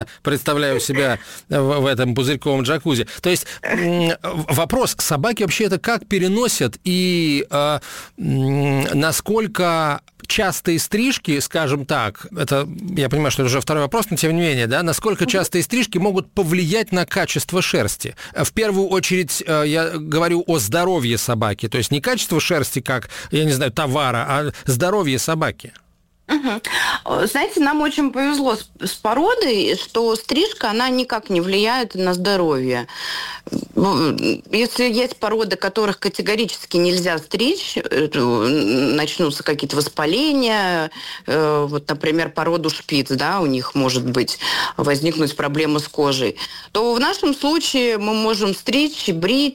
представляю себя в этом пузырьковом джакузи. То есть вопрос, собаки вообще это как переносят и насколько частые стрижки, скажем так, это, я понимаю, что это уже второй вопрос, но тем не менее, да, насколько частые стрижки могут повлиять на качество шерсти? В первую очередь я говорю о здоровье собаки, то есть не качество шерсти как, я не знаю, товара, а здоровье собаки. Знаете, нам очень повезло с породой, что стрижка, она никак не влияет на здоровье. Если есть породы, которых категорически нельзя стричь, начнутся какие-то воспаления, вот, например, породу шпиц, да, у них может быть возникнуть проблемы с кожей, то в нашем случае мы можем стричь, брить,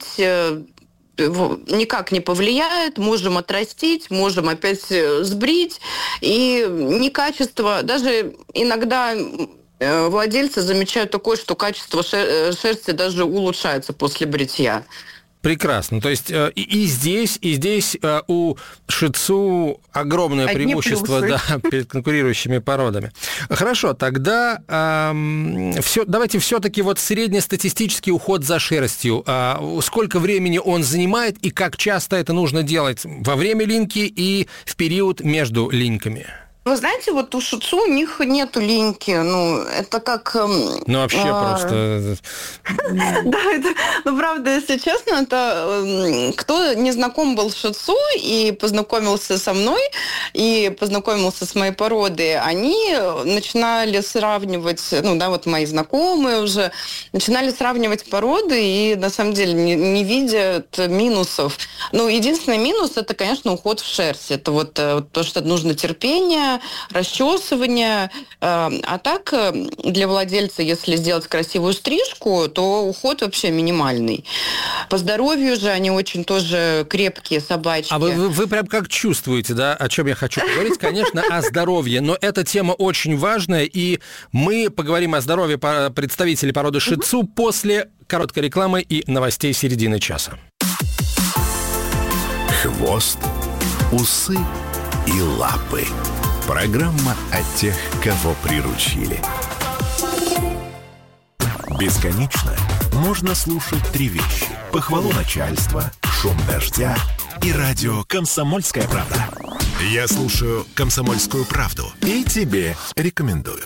никак не повлияет, можем отрастить, можем опять сбрить, и некачество, даже иногда владельцы замечают такое, что качество шерсти даже улучшается после бритья. Прекрасно. То есть и здесь у ши-тсу огромное преимущество, да, перед конкурирующими породами. Хорошо, тогда давайте все-таки вот среднестатистический уход за шерстью. Сколько времени он занимает и как часто это нужно делать во время линьки и в период между линьками? Вы знаете, вот у ши-тсу у них нету линьки, это как... вообще просто... Да, это, правда, если честно, это кто не знаком был с ши-тсу и познакомился со мной, и познакомился с моей породой, они начинали сравнивать, вот мои знакомые уже, начинали сравнивать породы и, на самом деле, не видят минусов. Единственный минус – это, конечно, уход в шерсть. Это вот то, что нужно терпение, расчесывание. А так, для владельца, если сделать красивую стрижку, то уход вообще минимальный. По здоровью же они очень тоже крепкие собачки. А вы прям как чувствуете, да, о чем я хочу поговорить? Конечно, о здоровье, но эта тема очень важная, и мы поговорим о здоровье представителей породы ши-тсу после короткой рекламы и новостей середины часа. Хвост, усы и лапы. Программа о тех, кого приручили. Бесконечно можно слушать три вещи: похвалу начальства, шум дождя и радио «Комсомольская правда». Я слушаю «Комсомольскую правду» и тебе рекомендую.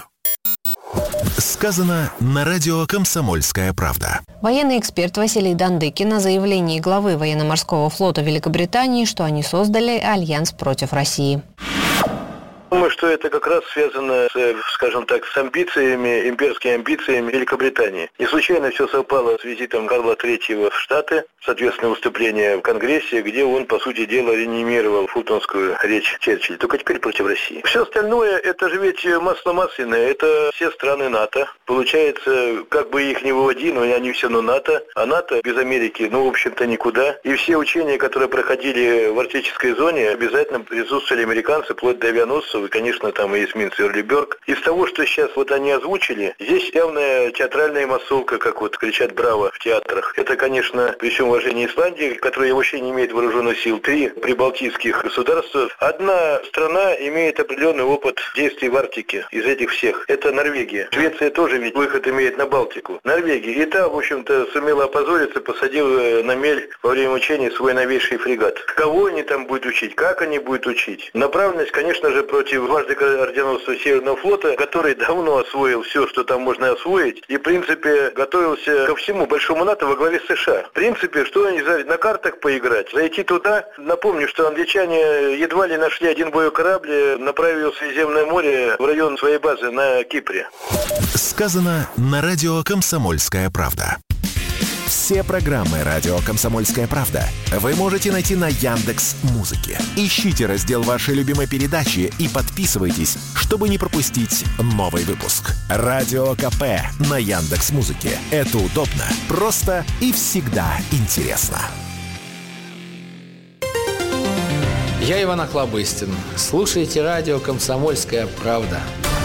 Сказано на радио «Комсомольская правда». Военный эксперт Василий Дандыкин о заявлении главы военно-морского флота Великобритании, что они создали альянс против России. Думаю, что это как раз связано, скажем так, с амбициями, имперскими амбициями Великобритании. Не случайно все совпало с визитом Карла III в Штаты, соответственно, выступление в Конгрессе, где он, по сути дела, реанимировал фултонскую речь Черчилля, только теперь против России. Все остальное, это же ведь масло масляное, это все страны НАТО. Получается, как бы их ни выводи, но они все равно НАТО, а НАТО без Америки, в общем-то, никуда. И все учения, которые проходили в арктической зоне, обязательно присутствовали американцы, вплоть до авианосцев, и, конечно, там и эсминец Эрлиберг. Из того, что сейчас вот они озвучили, здесь явная театральная массовка, как вот кричат «Браво» в театрах. Это, конечно, при всем уважении Исландии, которая вообще не имеет вооруженных сил, 3 прибалтийских государства. Одна страна имеет определенный опыт действий в Арктике из этих всех. Это Норвегия. Швеция тоже ведь выход имеет на Балтику. Норвегия. И та, в общем-то, сумела опозориться, посадив на мель во время учений свой новейший фрегат. Кого они там будут учить? Как они будут учить? Направленность, конечно же, против дважды орденоносца Северного флота, который давно освоил все, что там можно освоить, и, в принципе, готовился ко всему большому НАТО во главе США. В принципе, что они на картах поиграть? Зайти туда. Напомню, что англичане едва ли нашли один боевой корабль, направив в Средиземное море в район своей базы на Кипре. Сказано на радио «Комсомольская правда». Все программы «Радио Комсомольская правда» вы можете найти на Яндекс.Музыке. Ищите раздел вашей любимой передачи и подписывайтесь, чтобы не пропустить новый выпуск. Радио КП на Яндекс.Музыке. Это удобно, просто и всегда интересно. Я Иван Охлобыстин. Слушайте радио «Комсомольская правда».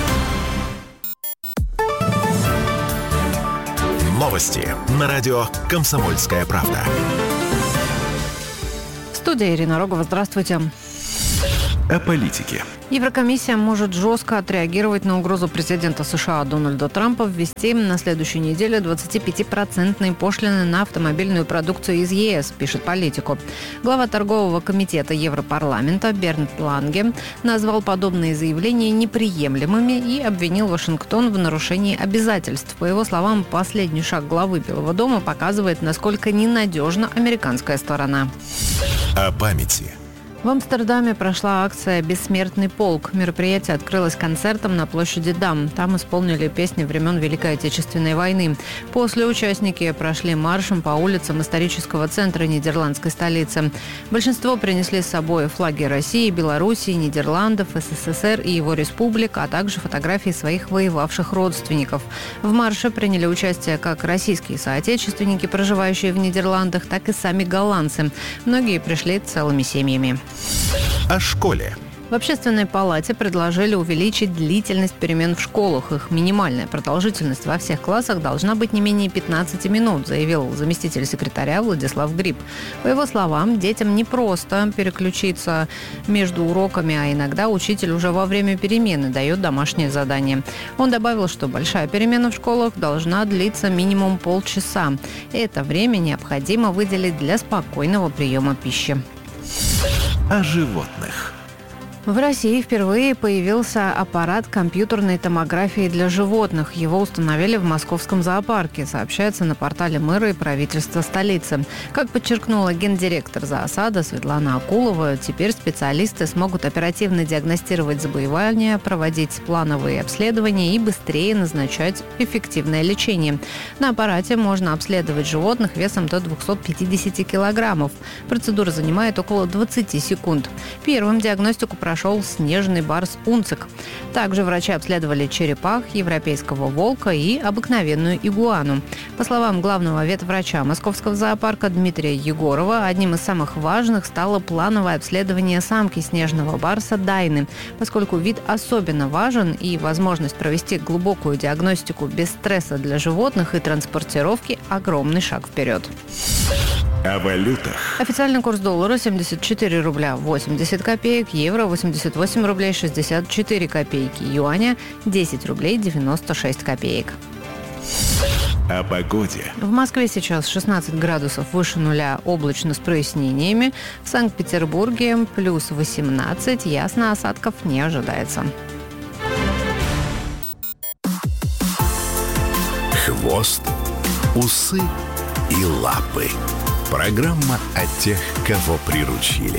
Новости на радио «Комсомольская правда». Студия Ирина Рогова. Здравствуйте. о политике. Еврокомиссия может жестко отреагировать на угрозу президента США Дональда Трампа ввести на следующей неделе 25% пошлины на автомобильную продукцию из ЕС, пишет Политико. Глава торгового комитета Европарламента Бернт Ланге назвал подобные заявления неприемлемыми и обвинил Вашингтон в нарушении обязательств. По его словам, последний шаг главы Белого дома показывает, насколько ненадежна американская сторона. О памяти. В Амстердаме прошла акция «Бессмертный полк». Мероприятие открылось концертом на площади Дам. Там исполнили песни времен Великой Отечественной войны. После участники прошли маршем по улицам исторического центра нидерландской столицы. Большинство принесли с собой флаги России, Белоруссии, Нидерландов, СССР и его республик, а также фотографии своих воевавших родственников. В марше приняли участие как российские соотечественники, проживающие в Нидерландах, так и сами голландцы. Многие пришли целыми семьями. О школе. В Общественной палате предложили увеличить длительность перемен в школах. Их минимальная продолжительность во всех классах должна быть не менее 15 минут, заявил заместитель секретаря Владислав Гриб. По его словам, детям не просто переключиться между уроками, а иногда учитель уже во время перемены дает домашнее задание. Он добавил, что большая перемена в школах должна длиться минимум полчаса. Это время необходимо выделить для спокойного приема пищи. О животных. В России впервые появился аппарат компьютерной томографии для животных. Его установили в московском зоопарке, сообщается на портале мэра и правительства столицы. Как подчеркнула гендиректор зоосада Светлана Акулова, теперь специалисты смогут оперативно диагностировать заболевания, проводить плановые обследования и быстрее назначать эффективное лечение. На аппарате можно обследовать животных весом до 250 килограммов. Процедура занимает около 20 секунд. Первым диагностику прошел снежный барс Унцик. Также врачи обследовали черепах, европейского волка и обыкновенную игуану. По словам главного ветврача московского зоопарка Дмитрия Егорова, одним из самых важных стало плановое обследование самки снежного барса Дайны, поскольку вид особенно важен и возможность провести глубокую диагностику без стресса для животных и транспортировки – огромный шаг вперед. О валютах. Официальный курс доллара 74 рубля 80 копеек, евро 88 рублей 64 копейки, юаня 10 рублей 96 копеек. О погоде. В Москве сейчас 16 градусов выше нуля, облачно с прояснениями. В Санкт-Петербурге плюс 18, ясно, осадков не ожидается. Хвост, усы и лапы. Программа о тех, кого приручили.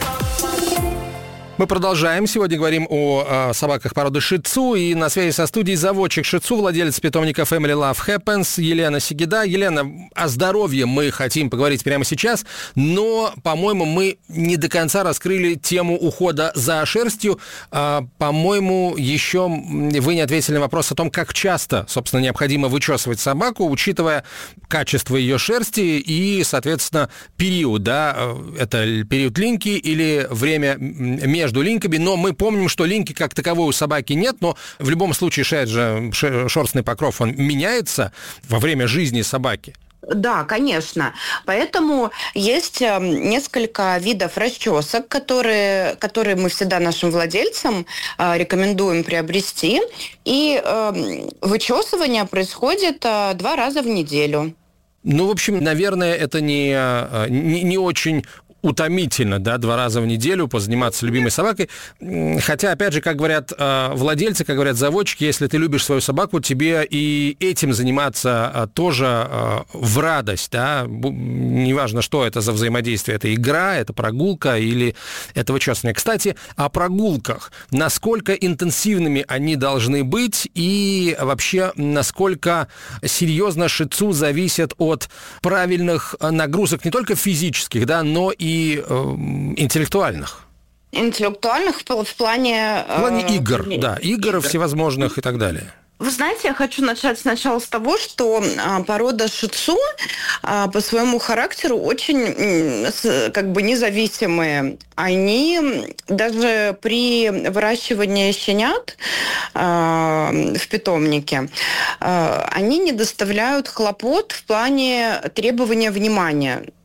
Мы продолжаем. Сегодня говорим о собаках породы ши-тсу. И на связи со студией заводчик ши-тсу, владелец питомника Family Love Happens Елена Сегеда. Елена, о здоровье мы хотим поговорить прямо сейчас, но, по-моему, мы не до конца раскрыли тему ухода за шерстью. По-моему, еще вы не ответили на вопрос о том, как часто, собственно, необходимо вычесывать собаку, учитывая качество ее шерсти и, соответственно, период, да, это период линьки или время между линьками, но мы помним, что линьки как таковой у собаки нет, но в любом случае шерстный покров, он меняется во время жизни собаки. Да, конечно. Поэтому есть несколько видов расчесок, которые мы всегда нашим владельцам рекомендуем приобрести. И вычесывание происходит 2 раза в неделю. Ну, в общем, наверное, это не очень утомительно, да, 2 раза в неделю позаниматься любимой собакой. Хотя, опять же, как говорят владельцы, как говорят заводчики, если ты любишь свою собаку, тебе и этим заниматься тоже в радость, да, неважно, что это за взаимодействие, это игра, это прогулка или это вычесывание. Кстати, о прогулках. Насколько интенсивными они должны быть и вообще, насколько серьезно ши-тсу зависят от правильных нагрузок не только физических, да, но и интеллектуальных. Интеллектуальных в плане... В плане игр, да, игр всевозможных и так далее. Вы знаете, я хочу начать сначала с того, что порода ши-тсу по своему характеру очень как бы независимые. Они даже при выращивании щенят в питомнике, они не доставляют хлопот в плане требования внимания.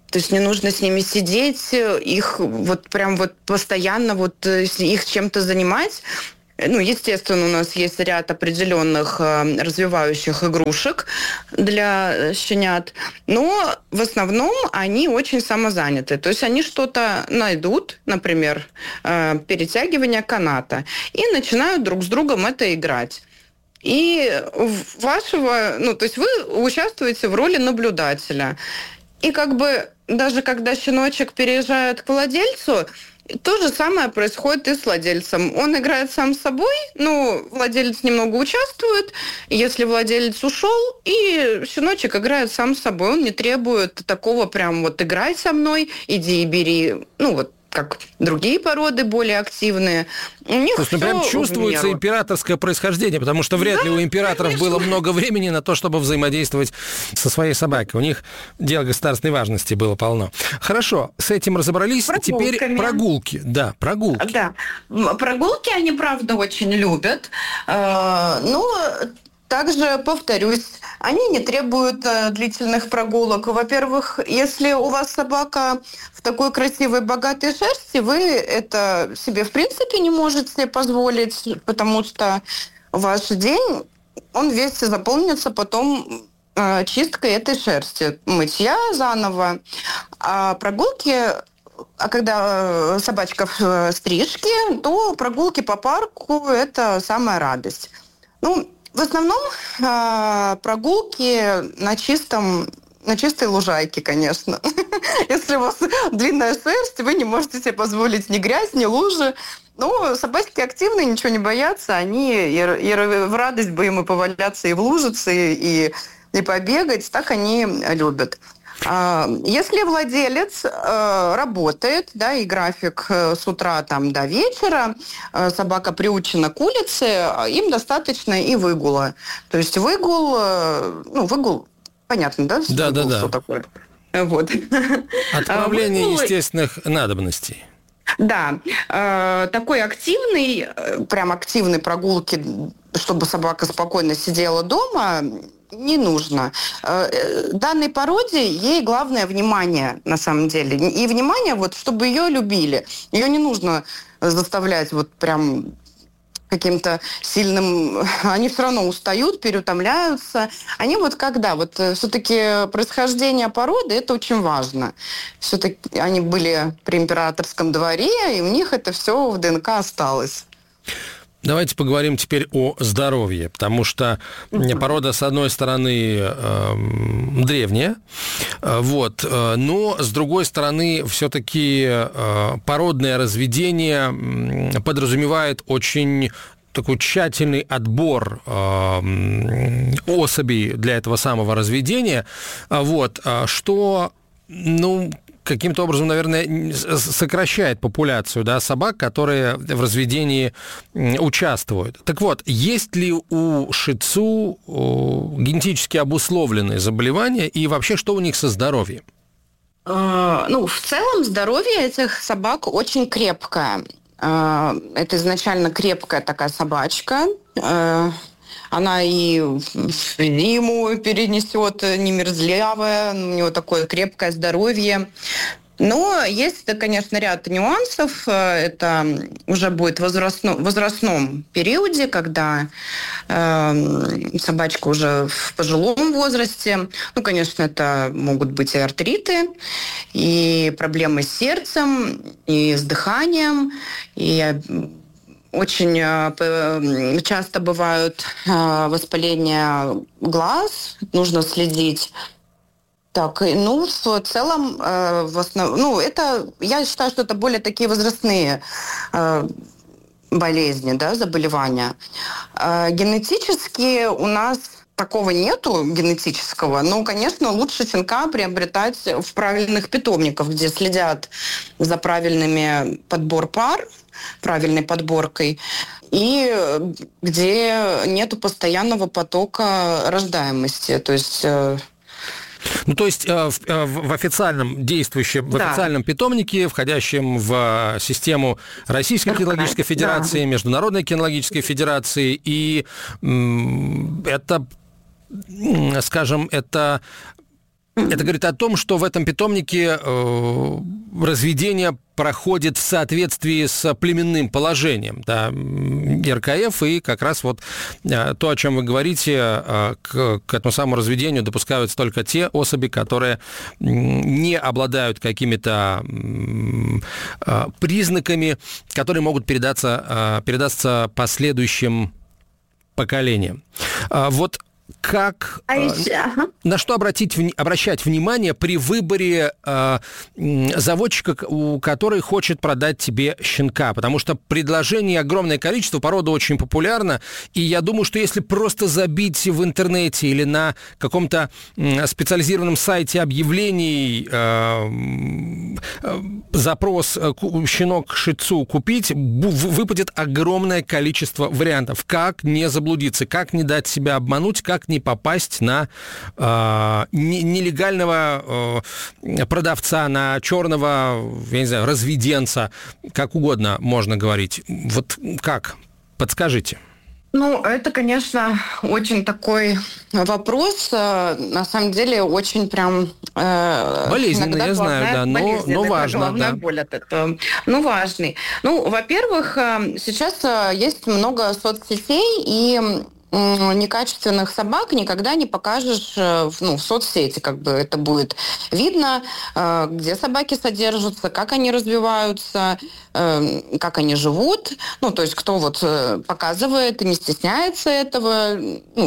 То есть не нужно с ними сидеть, их вот прям вот постоянно вот их чем-то занимать. Ну, естественно, у нас есть ряд определенных развивающих игрушек для щенят, но в основном они очень самозаняты. То есть они что-то найдут, например, перетягивание каната, и начинают друг с другом это играть. И то есть вы участвуете в роли наблюдателя. И как бы даже когда щеночек переезжает к владельцу, то же самое происходит и с владельцем. Он играет сам с собой, владелец немного участвует. Если владелец ушел, и щеночек играет сам с собой. Он не требует такого прям вот играй со мной, иди и бери, как другие породы более активные. У них то есть, прям чувствуется императорское происхождение, потому что вряд ли у императоров конечно. Было много времени на то, чтобы взаимодействовать со своей собакой. У них дел государственной важности было полно. Хорошо, с этим разобрались. Теперь прогулки. Да, прогулки. Да, прогулки они, правда, очень любят. Также, повторюсь, они не требуют длительных прогулок. Во-первых, если у вас собака в такой красивой, богатой шерсти, вы это себе в принципе не можете позволить, потому что ваш день, он весь заполнится потом чисткой этой шерсти, мытья заново. А прогулки... А когда собачка в стрижке, то прогулки по парку – это самая радость. В основном прогулки на чистой лужайке, конечно. Если у вас длинная шерсть, вы не можете себе позволить ни грязь, ни лужи. Но собачки активные, ничего не боятся. Они и в радость бы им и поваляться, и в лужице, и побегать. Так они любят. Если владелец работает, да, и график с утра до вечера, собака приучена к улице, им достаточно и выгула. То есть выгул, понятно, да? Да. Что такое? Вот. Отправление естественных надобностей. Да, такой прям активной прогулки, чтобы собака спокойно сидела дома, не нужно. Данной породе ей главное внимание, на самом деле. И внимание, чтобы ее любили. Ее не нужно заставлять прям каким-то сильным... Они все равно устают, переутомляются. Они все-таки происхождение породы, это очень важно. Все-таки они были при императорском дворе, и у них это все в ДНК осталось. Давайте поговорим теперь о здоровье, потому что порода, с одной стороны, древняя, но, с другой стороны, все-таки породное разведение подразумевает очень такой тщательный отбор особей для этого самого разведения, что, каким-то образом, наверное, сокращает популяцию, собак, которые в разведении участвуют. Так вот, есть ли у ши-тсу генетически обусловленные заболевания и вообще, что у них со здоровьем? В целом здоровье этих собак очень крепкое. Это изначально крепкая такая собачка. Она и зиму перенесет, не мерзлявая, у нее такое крепкое здоровье. Но есть, конечно, ряд нюансов. Это уже будет в возрастном периоде, когда собачка уже в пожилом возрасте. Конечно, это могут быть и артриты, и проблемы с сердцем, и с дыханием, и очень часто бывают воспаления глаз, нужно следить. В целом, я считаю, что это более такие возрастные болезни, заболевания. Генетически у нас такого нету генетического, но, конечно, лучше щенка приобретать в правильных питомниках, где следят за правильными подбор пар, правильной подборкой, и где нету постоянного потока рождаемости. То есть... в официальном действующем, в официальном питомнике, входящем в систему Российской кинологической федерации, Международной кинологической федерации, и это, скажем, это Это говорит о том, что в этом питомнике разведение проходит в соответствии с племенным положением, да, РКФ, и как раз вот то, о чем вы говорите, к этому самому разведению допускаются только те особи, которые не обладают какими-то признаками, которые могут передаться последующим поколениям. Вот как, на что обращать внимание при выборе заводчика, который хочет продать тебе щенка? Потому что предложений огромное количество, порода очень популярна, и я думаю, что если просто забить в интернете или на каком-то специализированном сайте объявлений запрос «щенок шицу купить», выпадет огромное количество вариантов. Как не заблудиться, как не дать себя обмануть, как не попасть на нелегального продавца, на черного, я не знаю, разведенца, как угодно можно говорить. Вот как? Подскажите. Ну, это, конечно, очень такой вопрос, на самом деле, очень прям... болезненный, я знаю, да, но важно. Головная боль от этого. Ну, важный. Ну, во-первых, сейчас есть много соцсетей, и некачественных собак никогда не покажешь в соцсети, как бы это будет видно, где собаки содержатся, как они развиваются, как они живут, ну, то есть кто вот показывает и не стесняется этого,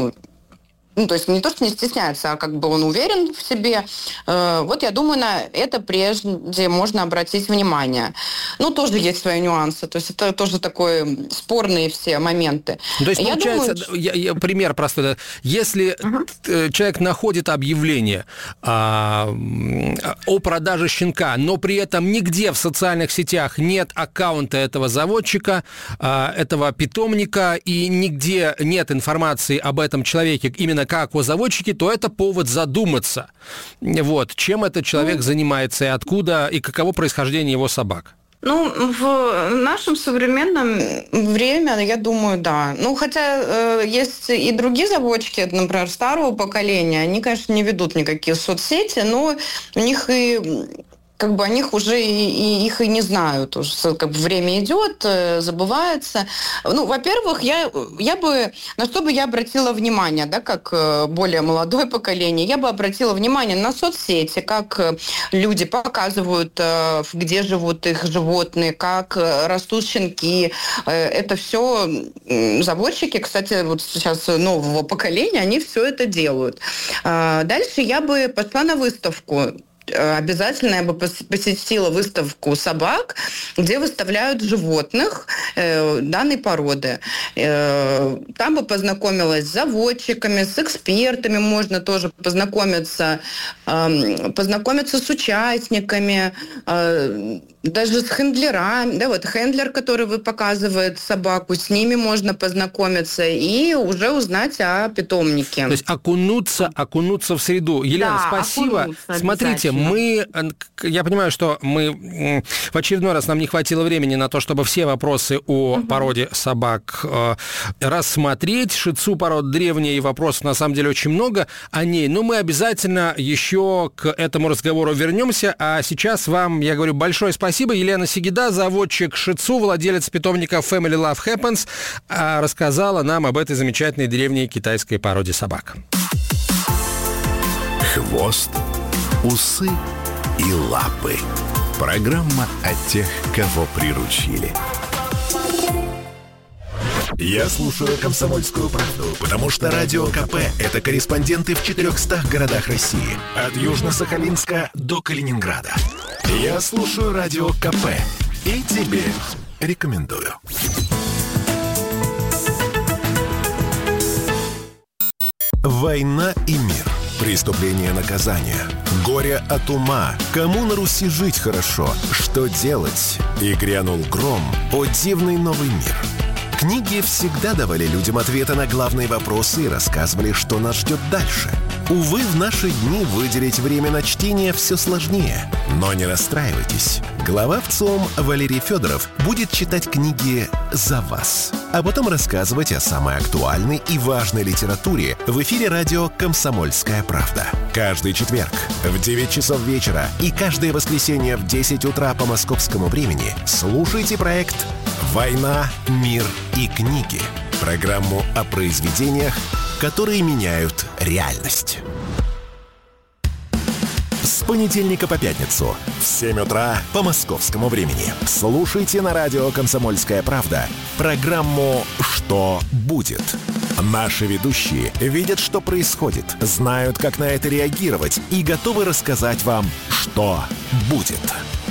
ну, то есть не то, что не стесняется, а как бы он уверен в себе. Вот я думаю, на это прежде можно обратить внимание. Ну, тоже есть свои нюансы. То есть это тоже такое спорные все моменты. То есть, получается, пример простой. Если человек находит объявление о продаже щенка, но при этом нигде в социальных сетях нет аккаунта этого заводчика, этого питомника, и нигде нет информации об этом человеке, именно как о заводчике, то это повод задуматься, вот, чем этот человек занимается, и откуда, и каково происхождение его собак. Ну, в нашем современном время, я думаю, да. Ну, хотя есть и другие заводчики, например, старого поколения, они, конечно, не ведут никакие соцсети, но у них и... как бы о них уже их и не знают. Уже как бы время идет, забывается. Ну, во-первых, я бы... На что бы я обратила внимание, да, как более молодое поколение, я бы обратила внимание на соцсети, как люди показывают, где живут их животные, как растут щенки. Это все заводчики, кстати, вот сейчас нового поколения, они все это делают. Дальше я бы пошла на выставку. Обязательно я бы посетила выставку собак, где выставляют животных данной породы. Там бы познакомилась с заводчиками, с экспертами, можно тоже познакомиться с участниками, даже с хендлерами. Да, вот хендлер, который показывает собаку, с ними можно познакомиться и уже узнать о питомнике. То есть окунуться в среду. Елена, да, спасибо. Смотрите, я понимаю, что мы в очередной раз нам не хватило времени на то, чтобы все вопросы о породе собак рассмотреть. Шицу пород древняя, и вопросов на самом деле очень много о ней. Но мы обязательно еще к этому разговору вернемся. А сейчас вам, я говорю, большое спасибо. Елена Сегеда, заводчик шицу, владелец питомника Family Love Happens, рассказала нам об этой замечательной древней китайской породе собак. Хвост, усы и лапы. Программа о тех, кого приручили. Я слушаю «Комсомольскую правду», потому что Радио КП – это корреспонденты в 400 городах России. От Южно-Сахалинска до Калининграда. Я слушаю Радио КП и тебе рекомендую. «Война и мир». Преступление, наказание. Горе от ума. Кому на Руси жить хорошо? Что делать? И грянул гром. О, дивный новый мир. Книги всегда давали людям ответы на главные вопросы и рассказывали, что нас ждет дальше. Увы, в наши дни выделить время на чтение все сложнее. Но не расстраивайтесь. Глава ВЦИОМ Валерий Федоров будет читать книги за вас, а потом рассказывать о самой актуальной и важной литературе в эфире радио «Комсомольская правда». Каждый четверг в 9 часов вечера и каждое воскресенье в 10 утра по московскому времени слушайте проект «Война, мир и книги». Программу о произведениях, которые меняют реальность. С понедельника по пятницу в 7 утра по московскому времени слушайте на радио «Комсомольская правда» программу «Что будет?». Наши ведущие видят, что происходит, знают, как на это реагировать и готовы рассказать вам, что будет.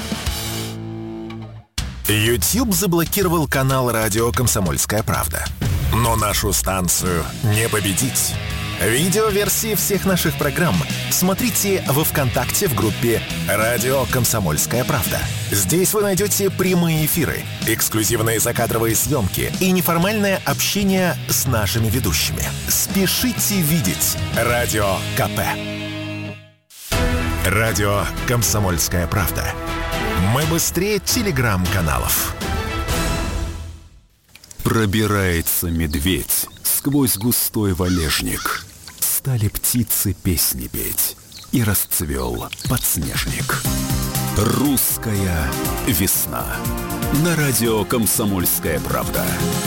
YouTube заблокировал канал радио «Комсомольская правда». Но нашу станцию не победить. Видеоверсии всех наших программ смотрите во ВКонтакте в группе «Радио Комсомольская правда». Здесь вы найдете прямые эфиры, эксклюзивные закадровые съемки и неформальное общение с нашими ведущими. Спешите видеть Радио КП. Радио «Комсомольская правда». Мы быстрее телеграм-каналов. Пробирается медведь сквозь густой валежник. Стали птицы песни петь, и расцвел подснежник. Русская весна. На радио «Комсомольская правда».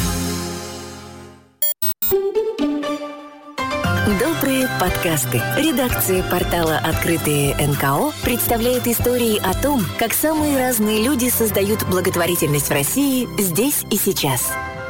Добрые подкасты. Редакция портала «Открытые НКО» представляет истории о том, как самые разные люди создают благотворительность в России здесь и сейчас.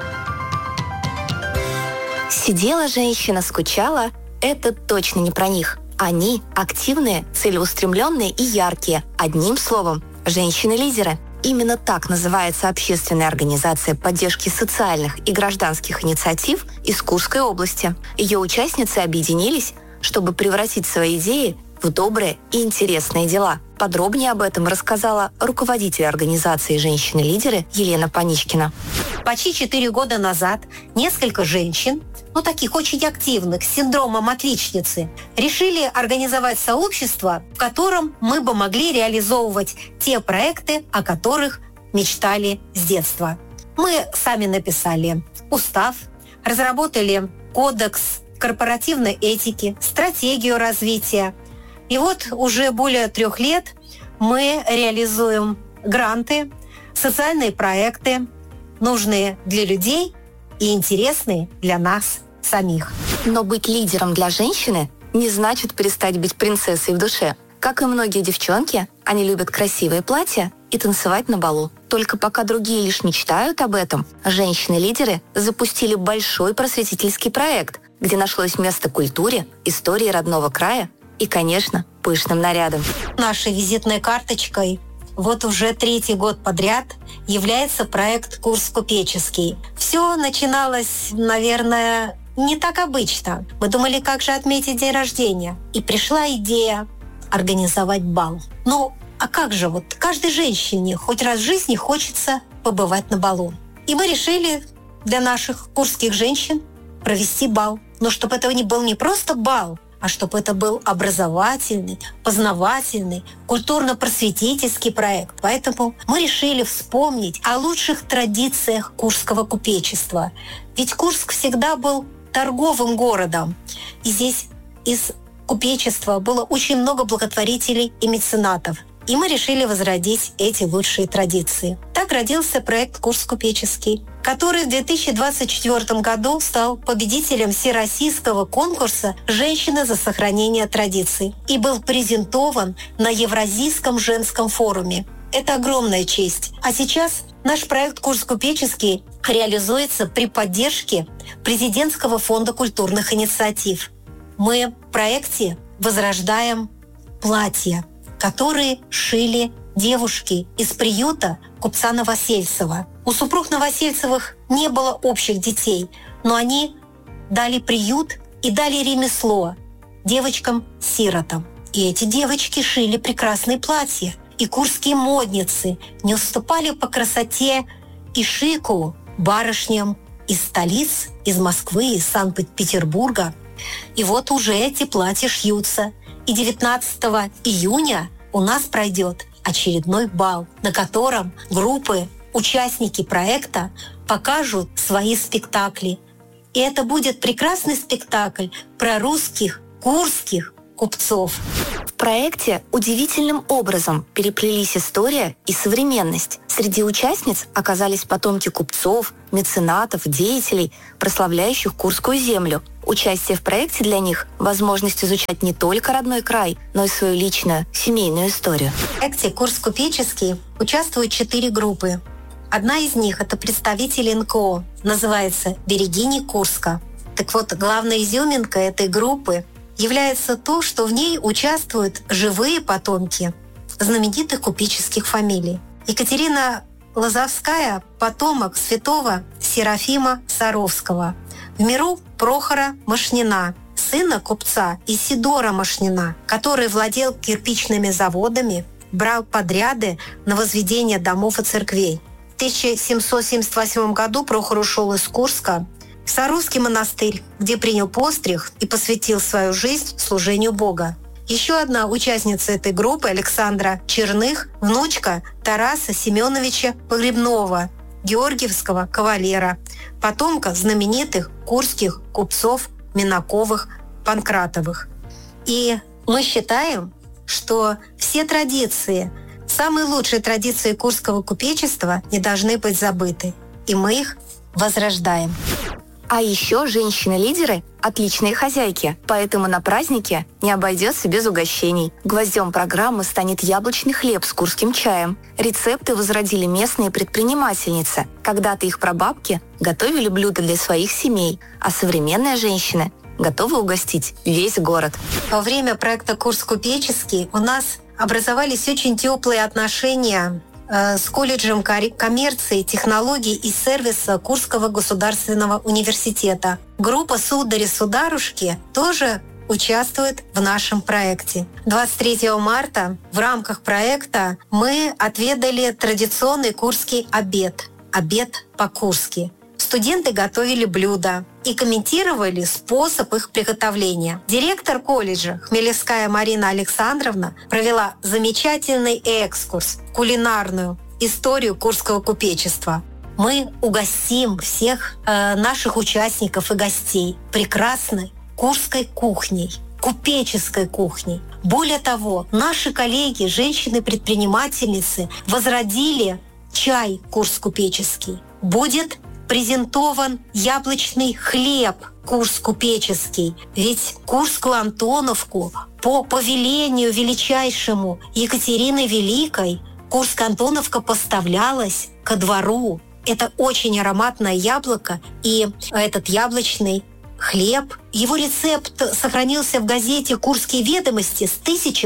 Сидела женщина, скучала. Это точно не про них. Они активные, целеустремленные и яркие. Одним словом, женщины-лидеры. Именно так называется общественная организация поддержки социальных и гражданских инициатив из Курской области. Ее участницы объединились, чтобы превратить свои идеи в добрые и интересные дела. Подробнее об этом рассказала руководитель организации «Женщины-лидеры» Елена Паничкина. Почти 4 года назад несколько женщин, таких очень активных, с синдромом отличницы, решили организовать сообщество, в котором мы бы могли реализовывать те проекты, о которых мечтали с детства. Мы сами написали устав, разработали кодекс корпоративной этики, стратегию развития. И вот уже более 3 лет мы реализуем гранты, социальные проекты, нужные для людей и интересные для нас самих. Но быть лидером для женщины не значит перестать быть принцессой в душе. Как и многие девчонки, они любят красивые платья и танцевать на балу. Только пока другие лишь мечтают об этом, женщины-лидеры запустили большой просветительский проект, где нашлось место культуре, истории родного края и, конечно, пышным нарядам. Нашей визитной карточкой вот уже 3-й год подряд является проект «Курс купеческий». Все начиналось, наверное, не так обычно. Мы думали, как же отметить день рождения. И пришла идея организовать бал. А как же каждой женщине хоть раз в жизни хочется побывать на балу. И мы решили для наших курских женщин провести бал. Но чтобы это не был не просто бал, а чтобы это был образовательный, познавательный, культурно-просветительский проект. Поэтому мы решили вспомнить о лучших традициях курского купечества. Ведь Курск всегда был торговым городом. И здесь из купечества было очень много благотворителей и меценатов. И мы решили возродить эти лучшие традиции. Так родился проект «Курс купеческий», который в 2024 году стал победителем всероссийского конкурса «Женщина за сохранение традиций» и был презентован на Евразийском женском форуме. Это огромная честь. А сейчас наш проект «Курс купеческий» реализуется при поддержке Президентского фонда культурных инициатив. Мы в проекте возрождаем платья, которые шили девушки из приюта купца Новосельцева. У супруг Новосельцевых не было общих детей, но они дали приют и дали ремесло девочкам-сиротам. И эти девочки шили прекрасные платья. И курские модницы не уступали по красоте и шику барышням из столиц, из Москвы, из Санкт-Петербурга. И вот уже эти платья шьются. И 19 июня у нас пройдет очередной бал, на котором группы, участники проекта покажут свои спектакли. И это будет прекрасный спектакль про русских, курских купцов. В проекте удивительным образом переплелись история и современность. Среди участниц оказались потомки купцов, меценатов, деятелей, прославляющих Курскую землю. Участие в проекте для них – возможность изучать не только родной край, но и свою личную, семейную историю. В проекте «Курск купеческий» участвуют 4 группы. Одна из них – это представители НКО, называется «Берегини Курска». Так вот, главной изюминкой этой группы является то, что в ней участвуют живые потомки знаменитых купеческих фамилий. Екатерина Лозовская – потомок святого Серафима Саровского. В миру Прохора Мошнина, сына купца Исидора Мошнина, который владел кирпичными заводами, брал подряды на возведение домов и церквей. В 1778 году Прохор ушел из Курска в Саровский монастырь, где принял постриг и посвятил свою жизнь служению Бога. Еще одна участница этой группы, Александра Черных, внучка Тараса Семеновича Погребного, георгиевского кавалера, потомка знаменитых курских купцов Минаковых, Панкратовых. И мы считаем, что все традиции, самые лучшие традиции курского купечества не должны быть забыты. И мы их возрождаем. А еще женщины-лидеры – отличные хозяйки, поэтому на празднике не обойдется без угощений. Гвоздем программы станет яблочный хлеб с курским чаем. Рецепты возродили местные предпринимательницы. Когда-то их прабабки готовили блюда для своих семей, а современные женщины готовы угостить весь город. Во время проекта «Курск купеческий» у нас образовались очень теплые отношения с колледжем коммерции, технологий и сервиса Курского государственного университета. Группа «Судари-сударушки» тоже участвует в нашем проекте. 23 марта в рамках проекта мы отведали традиционный курский обед. Обед по-курски. Студенты готовили блюда и комментировали способ их приготовления. Директор колледжа Хмелевская Марина Александровна провела замечательный экскурс в кулинарную историю курского купечества. Мы угостим всех наших участников и гостей прекрасной курской кухней, купеческой кухней. Более того, наши коллеги, женщины-предпринимательницы, возродили чай «Курск купеческий». Будет презентован яблочный хлеб «Курск купеческий». Ведь Курскую Антоновку по повелению величайшему Екатерины Великой Курская Антоновка поставлялась ко двору. Это очень ароматное яблоко, и этот яблочный хлеб, его рецепт сохранился в газете «Курские ведомости» с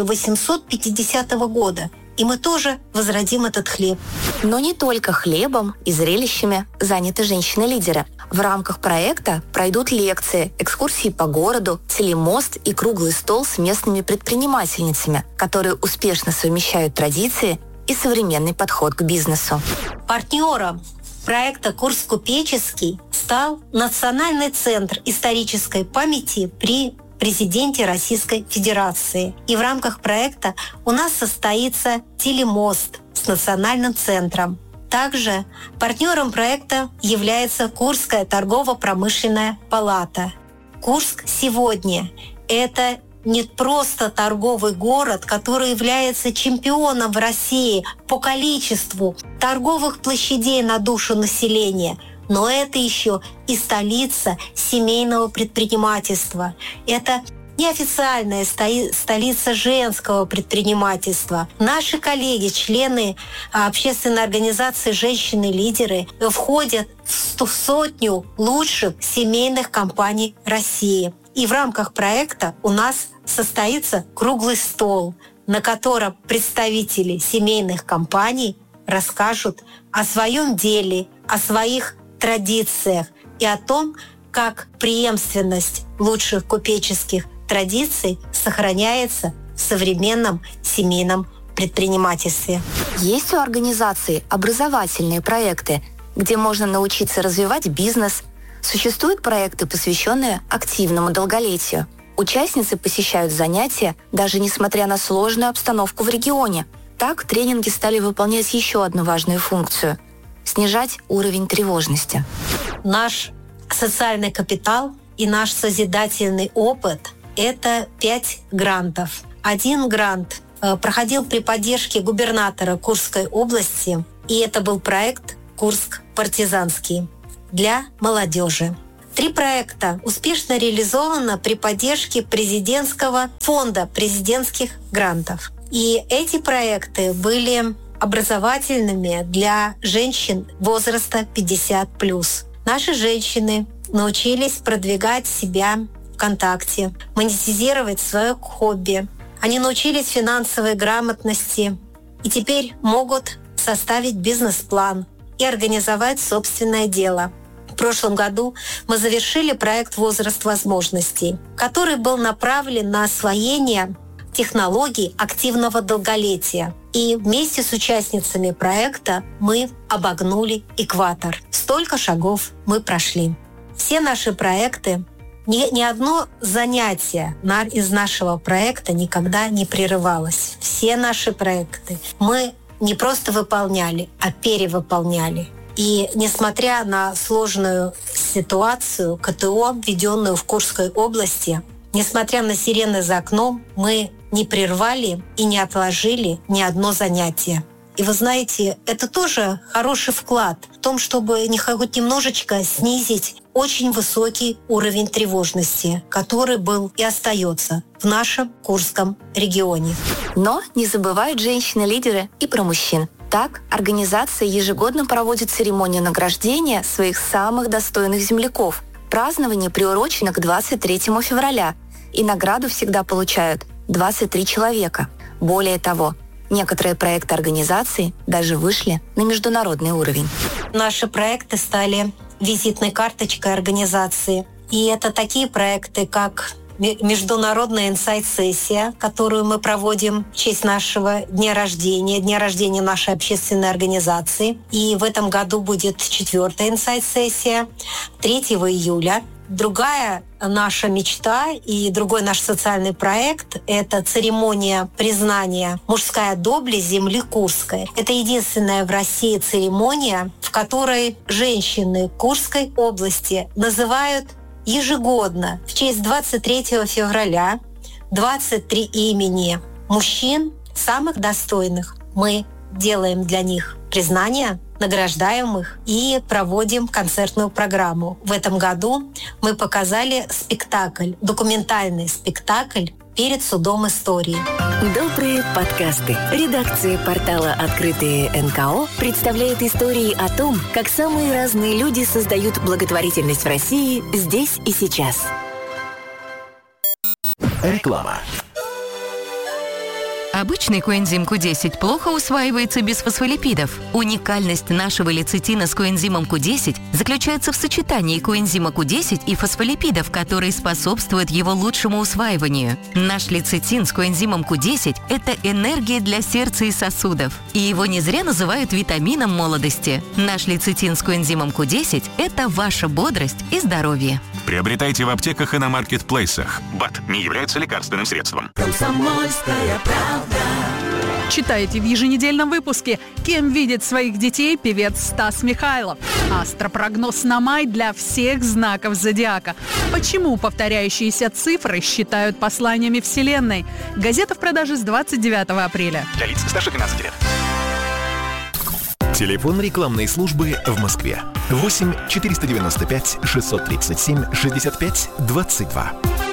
1850 года. И мы тоже возродим этот хлеб. Но не только хлебом и зрелищами заняты женщины-лидеры. В рамках проекта пройдут лекции, экскурсии по городу, телемост и круглый стол с местными предпринимательницами, которые успешно совмещают традиции и современный подход к бизнесу. Партнером проекта «Курск купеческий» стал Национальный центр исторической памяти при президенте Российской Федерации. И в рамках проекта у нас состоится телемост с Национальным центром. Также партнером проекта является Курская торгово-промышленная палата. Курск сегодня – это не просто торговый город, который является чемпионом в России по количеству торговых площадей на душу населения, но это еще и столица семейного предпринимательства. Это неофициальная столица женского предпринимательства. Наши коллеги, члены общественной организации «Женщины-лидеры» входят в сотню лучших семейных компаний России. И в рамках проекта у нас состоится круглый стол, на котором представители семейных компаний расскажут о своем деле, о своих традициях и о том, как преемственность лучших купеческих традиций сохраняется в современном семейном предпринимательстве. Есть у организации образовательные проекты, где можно научиться развивать бизнес, Существуют проекты, посвященные активному долголетию. Участницы посещают занятия, даже несмотря на сложную обстановку в регионе. Так тренинги стали выполнять еще одну важную функцию – снижать уровень тревожности. Наш социальный капитал и наш созидательный опыт – это 5 грантов. 1 грант проходил при поддержке губернатора Курской области, и это был проект «Курск партизанский» для молодежи. 3 проекта успешно реализованы при поддержке президентского фонда президентских грантов. И эти проекты были образовательными для женщин возраста 50+. Наши женщины научились продвигать себя ВКонтакте, монетизировать свое хобби. Они научились финансовой грамотности и теперь могут составить бизнес-план и организовать собственное дело. В прошлом году мы завершили проект «Возраст возможностей», который был направлен на освоение технологий активного долголетия. И вместе с участницами проекта мы обогнули экватор. Столько шагов мы прошли. Все наши проекты, ни одно занятие из нашего проекта никогда не прерывалось. Все наши проекты мы не просто выполняли, а перевыполняли. И несмотря на сложную ситуацию КТО, введенную в Курской области, несмотря на сирены за окном, мы не прервали и не отложили ни одно занятие. И вы знаете, это тоже хороший вклад в том, чтобы хоть немножечко снизить очень высокий уровень тревожности, который был и остается в нашем Курском регионе. Но не забывают женщины-лидеры и про мужчин. Так, организация ежегодно проводит церемонию награждения своих самых достойных земляков. Празднование приурочено к 23 февраля, и награду всегда получают 23 человека. Более того, некоторые проекты организации даже вышли на международный уровень. Наши проекты стали визитной карточкой организации. И это такие проекты, как международная инсайт-сессия, которую мы проводим в честь нашего дня рождения нашей общественной организации. И в этом году будет 4-я инсайт-сессия 3 июля. Другая наша мечта и другой наш социальный проект – это церемония признания «Мужская доблесть земли Курской». Это единственная в России церемония, в которой женщины Курской области называют ежегодно в честь 23 февраля 23 имени мужчин, самых достойных. Мы делаем для них признание, награждаем их и проводим концертную программу. В этом году мы показали спектакль, документальный спектакль «Перед судом истории». Добрые подкасты. Редакция портала «Открытые НКО» представляет истории о том, как самые разные люди создают благотворительность в России здесь и сейчас. Реклама. Обычный коэнзим Q10 плохо усваивается без фосфолипидов. Уникальность нашего лецитина с коэнзимом Q10 заключается в сочетании коэнзима Q10 и фосфолипидов, которые способствуют его лучшему усваиванию. Наш лецитин с коэнзимом Q10 – это энергия для сердца и сосудов. И его не зря называют витамином молодости. Наш лецитин с коэнзимом Q10 – это ваша бодрость и здоровье. Приобретайте в аптеках и на маркетплейсах. БАД не является лекарственным средством. Комсомольская правда. Читайте в еженедельном выпуске, кем видит своих детей певец Стас Михайлов. Астропрогноз на май для всех знаков зодиака. Почему повторяющиеся цифры считают посланиями Вселенной? Газета в продаже с 29 апреля. Для лиц старше 12 лет. Телефон рекламной службы в Москве. 8 495 637 65 22.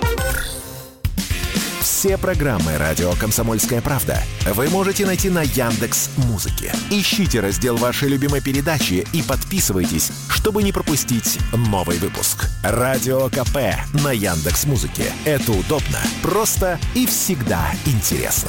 Все программы «Радио Комсомольская правда» вы можете найти на Яндекс.Музыке. Ищите раздел вашей любимой передачи и подписывайтесь, чтобы не пропустить новый выпуск. Радио КП на Яндекс.Музыке. Это удобно, просто и всегда интересно.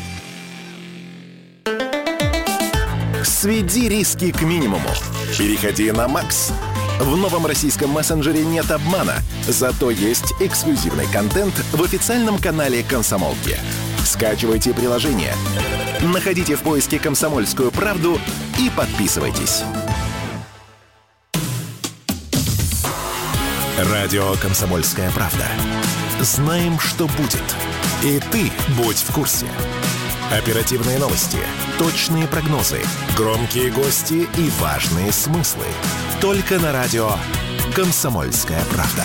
Сведи риски к минимуму. Переходи на Макс. В новом российском мессенджере нет обмана, зато есть эксклюзивный контент в официальном канале «Комсомолки». Скачивайте приложение, находите в поиске «Комсомольскую правду» и подписывайтесь. Радио «Комсомольская правда». Знаем, что будет. И ты будь в курсе. Оперативные новости, точные прогнозы, громкие гости и важные смыслы. Только на радио «Комсомольская правда».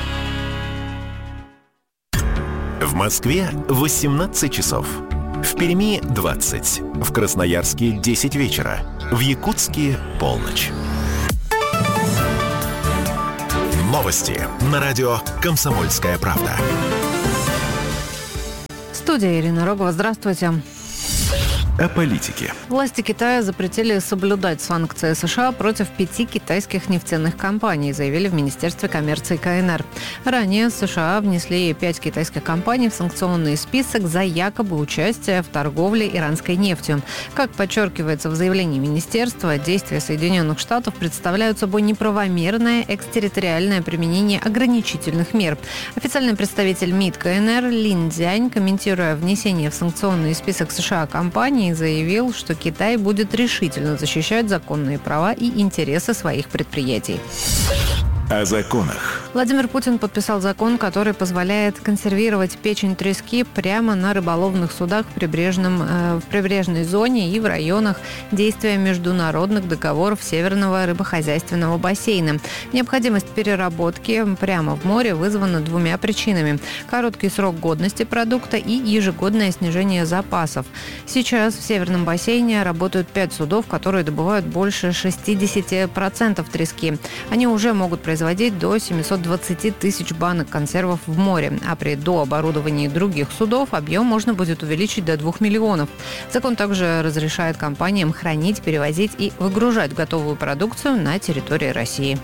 В Москве 18 часов. В Перми 20. В Красноярске 10 вечера. В Якутске полночь. Новости на радио «Комсомольская правда». Студия Ирина Рогова. Здравствуйте. О политике. Власти Китая запретили соблюдать санкции США против 5 китайских нефтяных компаний, заявили в Министерстве коммерции КНР. Ранее США внесли 5 китайских компаний в санкционный список за якобы участие в торговле иранской нефтью. Как подчеркивается в заявлении Министерства, действия Соединенных Штатов представляют собой неправомерное экстерриториальное применение ограничительных мер. Официальный представитель МИД КНР Лин Цзянь, комментируя внесение в санкционный список США компаний, заявил, что Китай будет решительно защищать законные права и интересы своих предприятий. О законах. Владимир Путин подписал закон, который позволяет консервировать печень трески прямо на рыболовных судах в прибрежной зоне и в районах действия международных договоров Северного рыбохозяйственного бассейна. Необходимость переработки прямо в море вызвана 2 причинами. Короткий срок годности продукта и ежегодное снижение запасов. Сейчас в Северном бассейне работают 5 судов, которые добывают больше 60% трески. Они уже могут производить до 720 тысяч банок консервов в море, а при дооборудовании других судов объем можно будет увеличить до 2 миллионов. Закон также разрешает компаниям хранить, перевозить и выгружать готовую продукцию на территории России.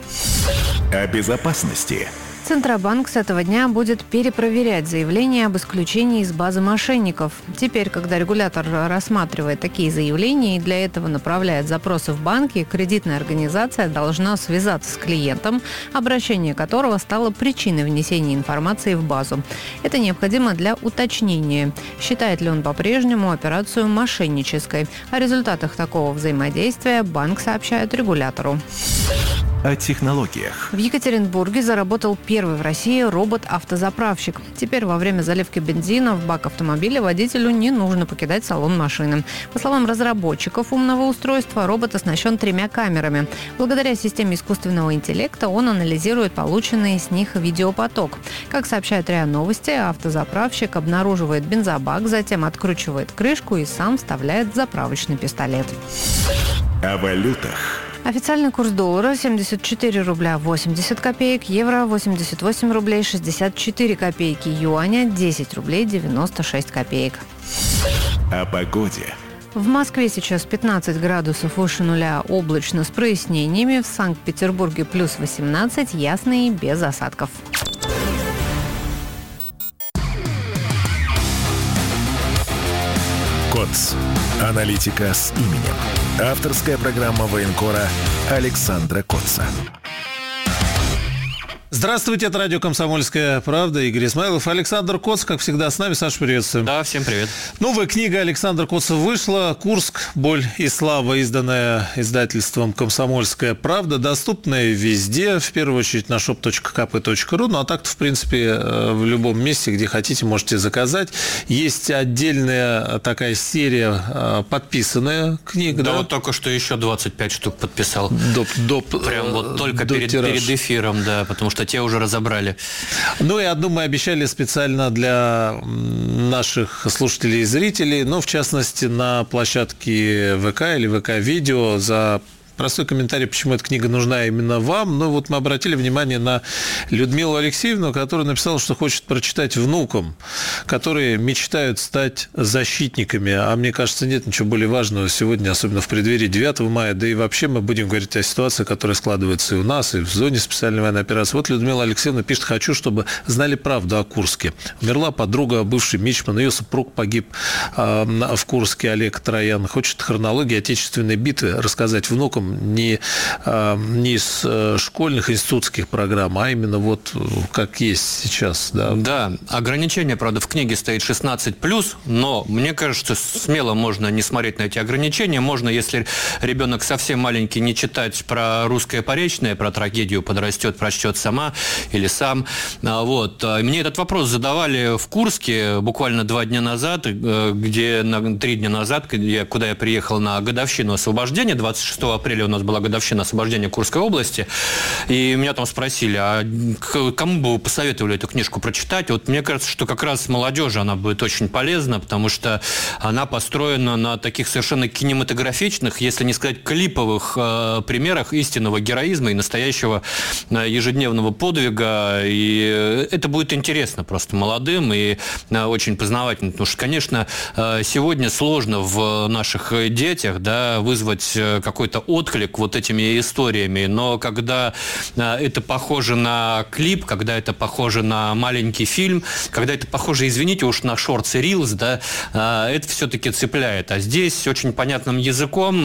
О безопасности. Центробанк с этого дня будет перепроверять заявления об исключении из базы мошенников. Теперь, когда регулятор рассматривает такие заявления и для этого направляет запросы в банки, кредитная организация должна связаться с клиентом, обращение которого стало причиной внесения информации в базу. Это необходимо для уточнения, считает ли он по-прежнему операцию мошеннической. О результатах такого взаимодействия банк сообщает регулятору. О технологиях. В Екатеринбурге заработал первый в России робот-автозаправщик. Теперь во время заливки бензина в бак автомобиля водителю не нужно покидать салон машины. По словам разработчиков умного устройства, робот оснащен 3 камерами. Благодаря системе искусственного интеллекта он анализирует полученный с них видеопоток. Как сообщает РИА Новости, автозаправщик обнаруживает бензобак, затем откручивает крышку и сам вставляет заправочный пистолет. О валютах. Официальный курс доллара 74 рубля 80 копеек, евро 88 рублей 64 копейки, юаня 10 рублей 96 копеек. О погоде. В Москве сейчас 15 градусов выше нуля, облачно с прояснениями. В Санкт-Петербурге плюс 18, ясно и без осадков. КОЦ. Аналитика с именем. Авторская программа военкора Александра Котца. Здравствуйте, это радио «Комсомольская правда». Игорь Исмаилов, Александр Коц, как всегда, с нами. Саша, приветствуем. Да, всем привет. Новая книга Александра Котца вышла. «Курск. Боль и слава», изданная издательством «Комсомольская правда», доступная везде, в первую очередь на shop.kp.ru, ну а так-то, в принципе, в любом месте, где хотите, можете заказать. Есть отдельная такая серия, подписанная книга. Да, вот только что еще 25 штук подписал. Прям вот только перед эфиром, да, потому что те уже разобрали. Ну и одну мы обещали специально для наших слушателей и зрителей, в частности, на площадке ВК или ВК-видео за простой комментарий, почему эта книга нужна именно вам. Но вот мы обратили внимание на Людмилу Алексеевну, которая написала, что хочет прочитать внукам, которые мечтают стать защитниками. А мне кажется, нет ничего более важного сегодня, особенно в преддверии 9 мая. Да и вообще мы будем говорить о ситуации, которая складывается и у нас, и в зоне специальной военной операции. Вот Людмила Алексеевна пишет: «Хочу, чтобы знали правду о Курске. Умерла подруга, бывший мичман, ее супруг погиб в Курске, Олег Троян. Хочет хронологию Отечественной битвы рассказать внукам. не из школьных, институтских программ, а именно вот как есть сейчас. Да, да, ограничение, правда, в книге стоит 16+, но мне кажется, смело можно не смотреть на эти ограничения. Можно, если ребенок совсем маленький, не читать про русское поречное, про трагедию подрастет, прочтет сама или сам. Вот. Мне этот вопрос задавали в Курске буквально 2 дня назад, 3 дня назад, куда я приехал на годовщину освобождения. 26 апреля у нас была годовщина освобождения Курской области. И меня там спросили, а кому бы вы посоветовали эту книжку прочитать? Вот мне кажется, что как раз молодежи она будет очень полезна, потому что она построена на таких совершенно кинематографичных, если не сказать клиповых примерах истинного героизма и настоящего ежедневного подвига. И это будет интересно просто молодым и очень познавательно. Потому что, конечно, сегодня сложно в наших детях, да, вызвать какой-то отклик вот этими историями. Но когда это похоже на клип, когда это похоже на маленький фильм, когда это похоже, извините уж, на шортс и рилс, да, это все-таки цепляет. А здесь очень понятным языком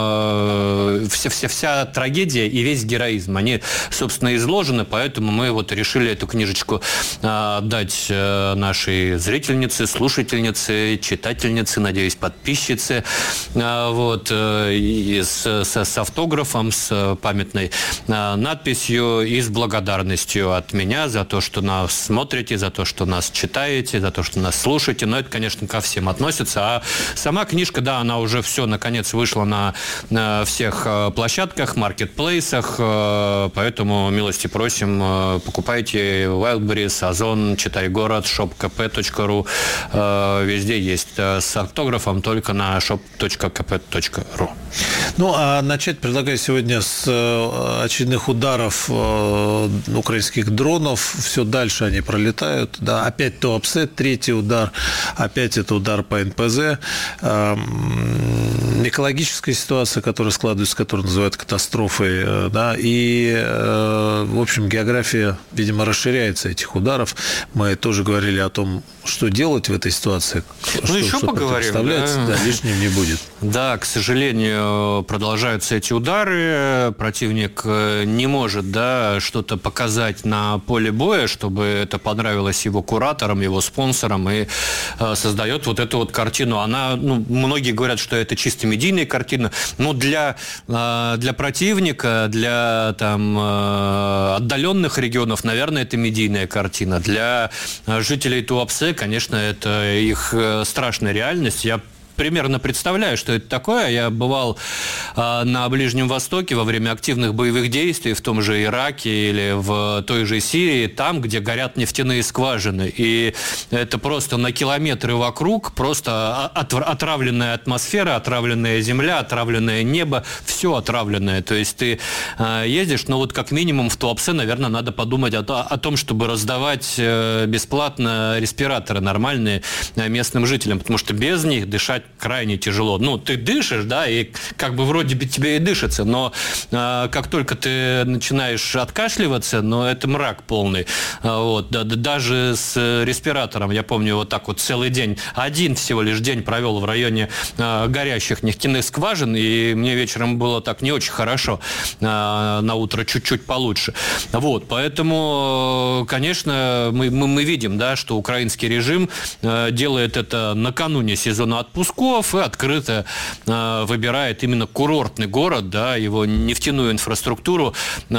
вся трагедия и весь героизм. Они, собственно, изложены, поэтому мы вот решили эту книжечку дать нашей зрительнице, слушательнице, читательнице, надеюсь, подписчице, вот, и с автографом, с памятной надписью и с благодарностью от меня за то, что нас смотрите, за то, что нас читаете, за то, что нас слушаете. Но это, конечно, ко всем относится. А сама книжка, да, она уже все, наконец, вышла на всех площадках, маркетплейсах, поэтому милости просим, покупайте Wildberries, Озон, Читай город, shop.kp.ru, везде есть с автографом, только на shop.kp.ru. Ну, а начать предлагаю сегодня с очередных ударов украинских дронов. Все дальше они пролетают. Да, опять Туапсе, 3-й удар, опять это удар по НПЗ. Экологическая ситуация, которая складывается, которую называют катастрофой, да, и, в общем, география, видимо, расширяется этих ударов. Мы тоже говорили о том, что делать в этой ситуации. Ну, еще поговорим. Да, лишним не будет. Да, к сожалению, продолжаются эти удары. Противник не может, да, что-то показать на поле боя, чтобы это понравилось его кураторам, его спонсорам, и создает вот эту вот картину. Она, ну, многие говорят, что это чисто медийная картина, но для противника, для там отдаленных регионов, наверное, это медийная картина. Для жителей Туапсе, конечно, это их страшная реальность. Я примерно представляю, что это такое. Я бывал на Ближнем Востоке во время активных боевых действий, в том же Ираке или в той же Сирии, там, где горят нефтяные скважины. И это просто на километры вокруг, просто отравленная атмосфера, отравленная земля, отравленное небо, все отравленное. То есть ты ездишь, но вот как минимум в Туапсе, наверное, надо подумать о том, чтобы раздавать бесплатно респираторы нормальные местным жителям, потому что без них дышать крайне тяжело. Ну, ты дышишь, да, и как бы вроде бы тебе и дышится, но как только ты начинаешь откашливаться, но это мрак полный. Вот, даже с респиратором, я помню, вот так вот целый день, один всего лишь день провел в районе горящих нефтяных скважин, и мне вечером было так не очень хорошо, на утро чуть-чуть получше. Вот, поэтому, конечно, мы видим, да, что украинский режим делает это накануне сезона отпусков и открыто выбирает именно курортный город, да, его нефтяную инфраструктуру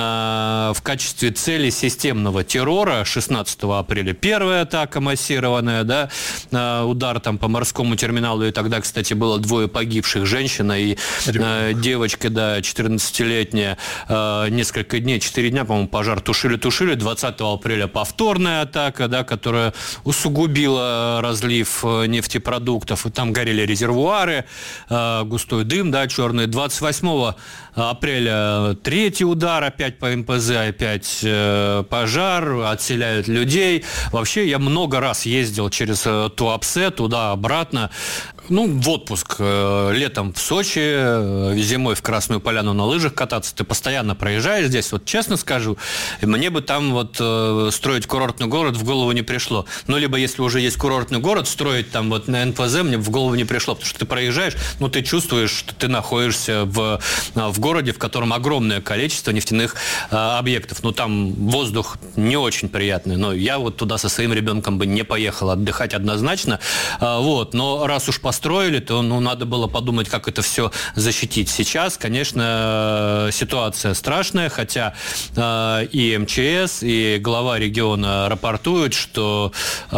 в качестве цели системного террора. 16 апреля первая атака массированная, да, удар там по морскому терминалу, и тогда, кстати, было 2 погибших, женщина и девочка, да, 14-летняя, несколько дней, 4 дня, по-моему, пожар тушили. 20 апреля повторная атака, да, которая усугубила разлив нефтепродуктов, и там горели резервуары, густой дым, да, черный. 28 апреля 3-й удар, опять по НПЗ, опять пожар, отселяют людей. Вообще, я много раз ездил через Туапсе, туда-обратно. в отпуск, летом в Сочи, зимой в Красную Поляну на лыжах кататься, ты постоянно проезжаешь здесь, вот честно скажу, мне бы там вот строить курортный город в голову не пришло. Либо если уже есть курортный город, строить там вот на НПЗ мне в голову не пришло, потому что ты проезжаешь, ты чувствуешь, что ты находишься в городе, в котором огромное количество нефтяных объектов. Там воздух не очень приятный, но я вот туда со своим ребенком бы не поехал отдыхать однозначно. Но раз уж построили, то надо было подумать, как это все защитить. Сейчас, конечно, ситуация страшная, хотя и МЧС, и глава региона рапортуют, что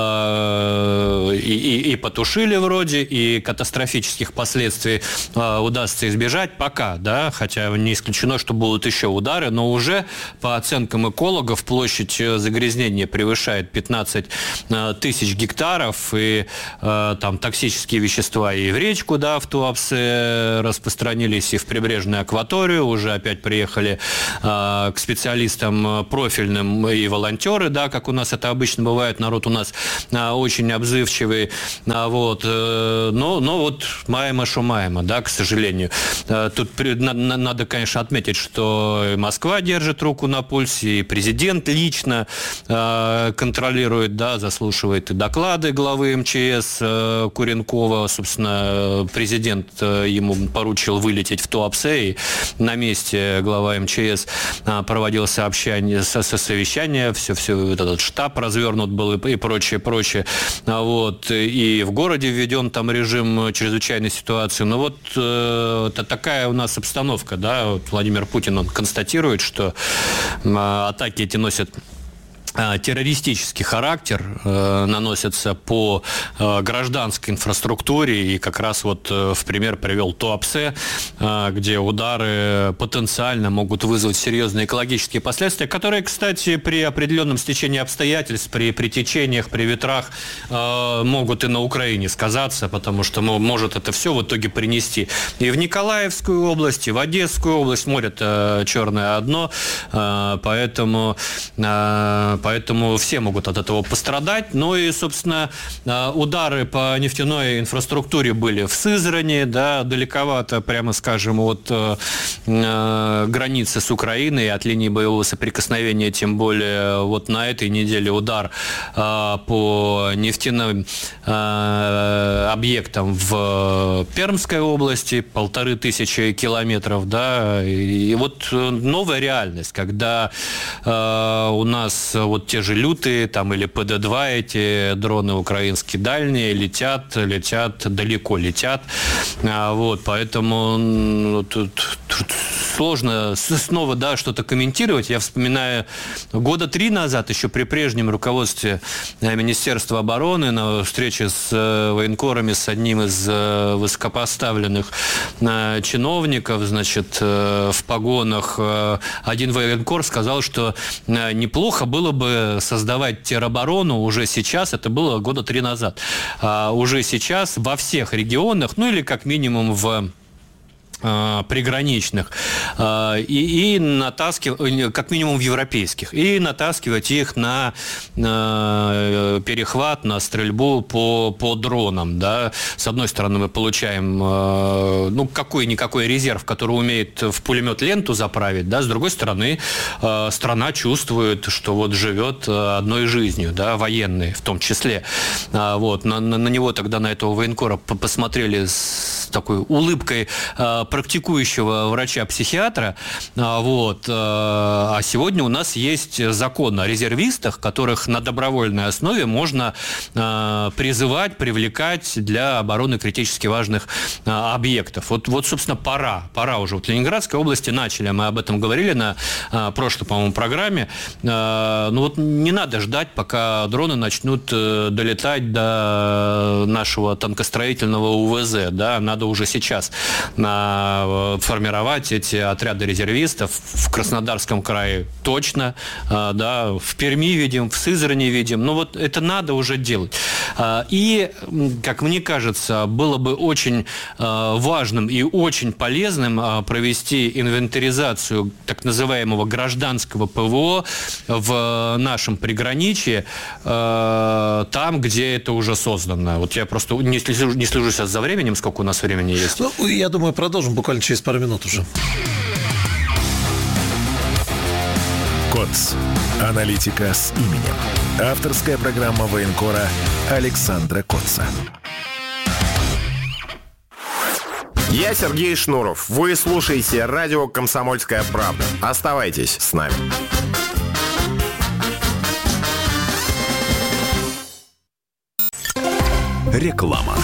и потушили вроде, и катастрофических последствий удастся избежать пока, да, хотя не исключено, что будут еще удары, но уже по оценкам экологов площадь загрязнения превышает 15 тысяч гектаров, и там токсические вещества и в речку, да, в Туапсе распространились, и в прибрежную акваторию. Уже опять приехали к специалистам профильным и волонтеры, да, как у нас это обычно бывает. Народ у нас очень обзывчивый. Но маемо шо маемо, да, к сожалению. Тут надо, конечно, отметить, что и Москва держит руку на пульсе, и президент лично контролирует, да, заслушивает и доклады главы МЧС Куренкова. Собственно, президент ему поручил вылететь в Туапсе, и на месте глава МЧС проводил совещание, все этот штаб развернут был и прочее. И в городе введен там режим чрезвычайной ситуации. Это такая у нас обстановка, да. Владимир Путин, он констатирует, что атаки эти носят террористический характер, наносятся по гражданской инфраструктуре, и как раз в пример привел Туапсе, где удары потенциально могут вызвать серьезные экологические последствия, которые, кстати, при определенном стечении обстоятельств, при течениях, при ветрах могут и на Украине сказаться, потому что может это все в итоге принести и в Николаевскую область, и в Одесскую область. Море-то черное одно, поэтому все могут от этого пострадать. И, собственно, удары по нефтяной инфраструктуре были в Сызрани, да, далековато, прямо скажем, от границы с Украиной, от линии боевого соприкосновения, тем более на этой неделе удар по нефтяным объектам в Пермской области, 1500 километров, да, и новая реальность, когда у нас те же лютые, там, или ПД-2, эти дроны украинские дальние, летят, далеко летят. Поэтому тут сложно снова, да, что-то комментировать. Я вспоминаю, 3 года назад, еще при прежнем руководстве Министерства обороны, на встрече с военкорами, с одним из высокопоставленных чиновников, в погонах, один военкор сказал, что неплохо было бы создавать тероборону уже сейчас, это было 3 года назад, уже сейчас во всех регионах, или как минимум в приграничных, и натаскивать, как минимум в европейских, и натаскивать их на перехват, на стрельбу по дронам. Да. С одной стороны, мы получаем какой-никакой резерв, который умеет в пулемет ленту заправить, да. С другой стороны, страна чувствует, что живет одной жизнью, да, военной в том числе. На него тогда, на этого военкора, посмотрели с такой улыбкой практикующего врача-психиатра. А сегодня у нас есть закон о резервистах, которых на добровольной основе можно призывать, привлекать для обороны критически важных объектов. Собственно, пора уже. В Ленинградской области начали, мы об этом говорили на прошлой, по-моему, программе. Не надо ждать, пока дроны начнут долетать до нашего танкостроительного УВЗ. Да? Надо уже сейчас формировать эти отряды резервистов. В Краснодарском крае точно, да, в Перми видим, в Сызрани видим. Но вот это надо уже делать. И, как мне кажется, было бы очень важным и очень полезным провести инвентаризацию так называемого гражданского ПВО в нашем приграничье, там, где это уже создано. Вот я просто не слежу сейчас за временем, сколько у нас времени есть. Ну, я думаю, продолжим буквально через пару минут уже. КОЦ. Аналитика с именем. Авторская программа военкора Александра Коца. Я Сергей Шнуров. Вы слушаете радио «Комсомольская правда». Оставайтесь с нами. Реклама.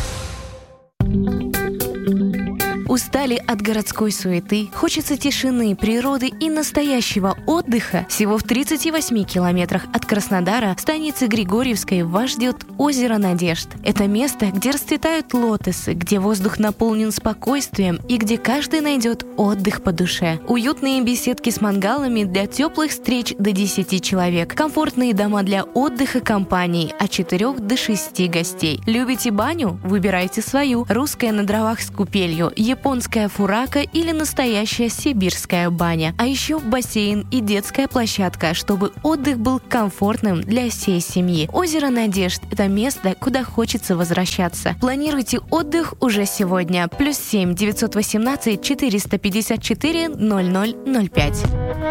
Устали от городской суеты? Хочется тишины, природы и настоящего отдыха? Всего в 38 километрах от Краснодара, станицы Григорьевской, вас ждет озеро Надежд. Это место, где расцветают лотосы, где воздух наполнен спокойствием и где каждый найдет отдых по душе. Уютные беседки с мангалами для теплых встреч до 10 человек. Комфортные дома для отдыха компаний от 4 до 6 гостей. Любите баню? Выбирайте свою. Русская на дровах с купелью, японская фурака или настоящая сибирская баня. А еще бассейн и детская площадка, чтобы отдых был комфортным для всей семьи. Озеро Надежд – это место, куда хочется возвращаться. Планируйте отдых уже сегодня. +7 918 454 0005.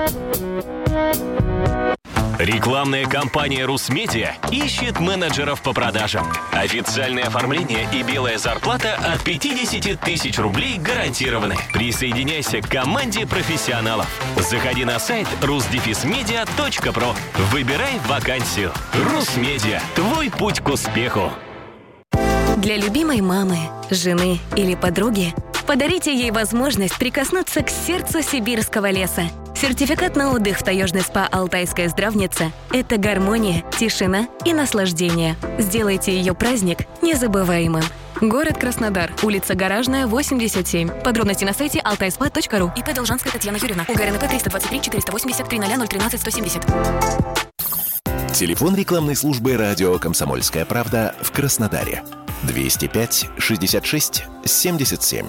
Рекламная кампания «Русмедиа» ищет менеджеров по продажам. Официальное оформление и белая зарплата от 50 тысяч рублей гарантированы. Присоединяйся к команде профессионалов. Заходи на сайт rusdefismedia.pro. Выбирай вакансию. «Русмедиа» – твой путь к успеху. Для любимой мамы, жены или подруги подарите ей возможность прикоснуться к сердцу сибирского леса. Сертификат на отдых в таежный СПА «Алтайская здравница» – это гармония, тишина и наслаждение. Сделайте ее праздник незабываемым. Город Краснодар. Улица Гаражная, 87. Подробности на сайте altaispa.ru. ИП Должанская Татьяна Юрьевна. УГРНП 323 480 300 013 170. Телефон рекламной службы радио «Комсомольская правда» в Краснодаре. 205 66 77.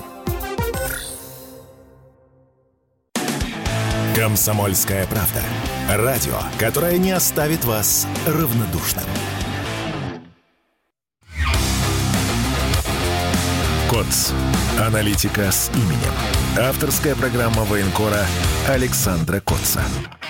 «Комсомольская правда». Радио, которое не оставит вас равнодушным. КОЦ. Аналитика с именем. Авторская программа военкора Александра Коца.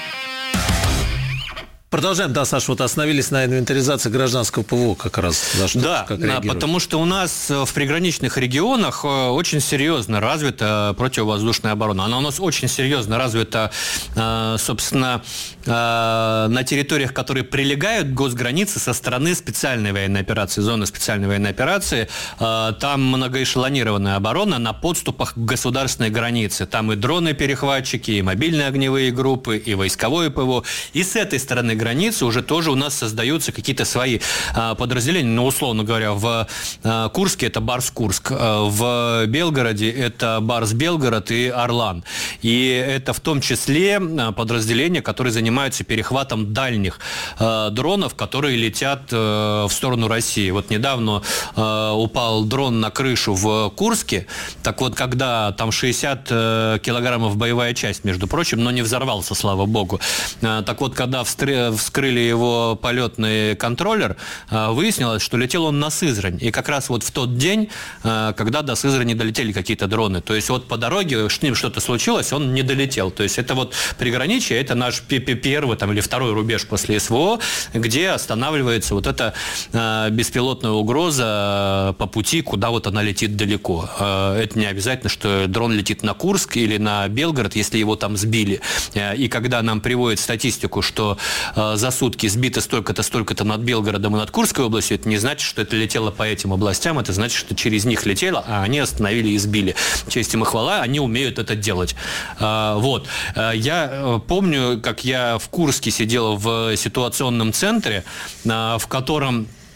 Продолжаем, да, Саша, вот остановились на инвентаризации гражданского ПВО как раз. За что, да, потому что у нас в приграничных регионах очень серьезно развита противовоздушная оборона. Она у нас очень серьезно развита, собственно, на территориях, которые прилегают к госгранице со стороны специальной военной операции, зоны специальной военной операции. Там многоэшелонированная оборона на подступах к государственной границе. Там и дроны-перехватчики, и мобильные огневые группы, и войсковое ПВО. И с этой стороны границы уже тоже у нас создаются какие-то свои подразделения. Ну, условно говоря, в Курске это Барс-Курск, в Белгороде это Барс-Белгород и Орлан. И это в том числе подразделения, которые занимаются перехватом дальних дронов, которые летят в сторону России. Вот недавно упал дрон на крышу в Курске. Так вот, когда там 60 килограммов боевая часть, между прочим, но не взорвался, слава богу. Так вот, когда вскрыли его полетный контроллер, выяснилось, что летел он на Сызрань. И как раз вот в тот день, когда до Сызрани долетели какие-то дроны. То есть вот по дороге с ним что-то случилось, он не долетел. То есть это вот приграничье, это наш первый там, или второй рубеж после СВО, где останавливается вот эта беспилотная угроза по пути, куда вот она летит далеко. Это не обязательно, что дрон летит на Курск или на Белгород, если его там сбили. И когда нам приводят статистику, что за сутки сбито столько-то над Белгородом и над Курской областью, это не значит, что это летело по этим областям, это значит, что через них летело, а они остановили и сбили. Честь им и хвала, они умеют это делать. Вот. Я помню, как я в Курске сидел в ситуационном центре, в котором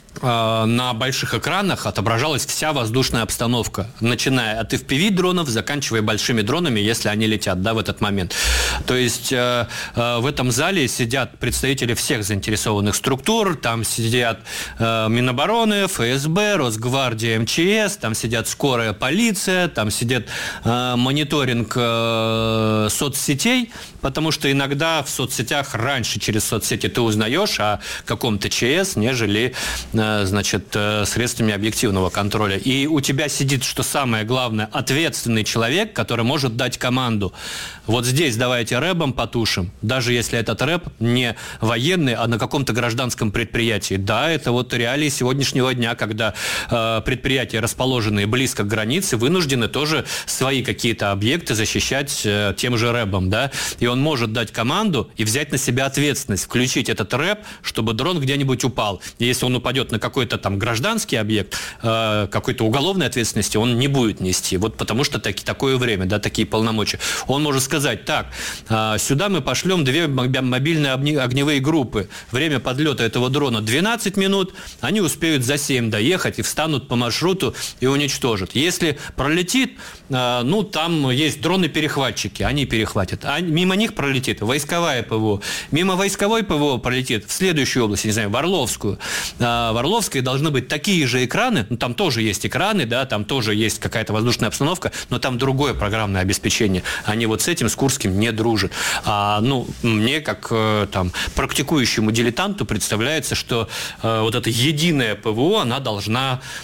на больших экранах отображалась вся воздушная обстановка, начиная от FPV-дронов, заканчивая большими дронами, если они летят, да, в этот момент. То есть в этом зале сидят представители всех заинтересованных структур, там сидят Минобороны, ФСБ, Росгвардия, МЧС, там сидят скорая полиция, там сидит мониторинг соцсетей, потому что иногда в соцсетях раньше через соцсети ты узнаешь о каком-то ЧС, нежели средствами объективного контроля. И у тебя сидит, что самое главное, ответственный человек, который может дать команду. Вот здесь давайте рэбом потушим, даже если этот рэб не военный, а на каком-то гражданском предприятии. Да, это вот реалии сегодняшнего дня, когда предприятия, расположенные близко к границе, вынуждены тоже свои какие-то объекты защищать тем же рэбом, да, и он может дать команду и взять на себя ответственность, включить этот рэб, чтобы дрон где-нибудь упал. И если он упадет на какой-то там гражданский объект, какой-то уголовной ответственности он не будет нести. Вот потому что такое время, да, такие полномочия. Он может сказать: так, сюда мы пошлем 2 мобильные огневые группы. Время подлета этого дрона 12 минут, они успеют за 7 доехать и встанут по маршруту и уничтожат. Если пролетит, там есть дроны-перехватчики, они перехватят. А мимо них пролетит войсковая ПВО. Мимо войсковой ПВО пролетит в следующую область, не знаю, в Орловскую. В Орловской должны быть такие же экраны, там тоже есть экраны, да, там тоже есть какая-то воздушная обстановка, но там другое программное обеспечение. Они вот с этим, с Курским, не дружат. Мне, как практикующему дилетанту, представляется, что вот эта единая ПВО, она должна